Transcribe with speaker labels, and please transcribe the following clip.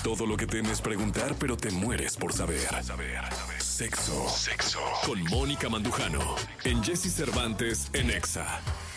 Speaker 1: Todo lo que temes preguntar, pero te mueres por saber. Sexo. Con Mónica Mandujano. En Jessy Cervantes en Exa.